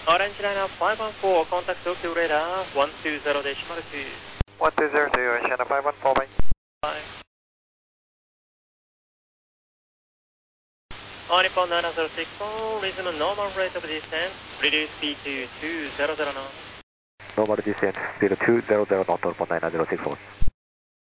Orange Liner 514, contact Tokyo radar 120.2. 1202, Orange Liner 514, bye. Bye. Nippon 9064, resume normal rate of descent, reduce speed to 2000 knots. Normal descent, speed 200 knot, Nippon 9064.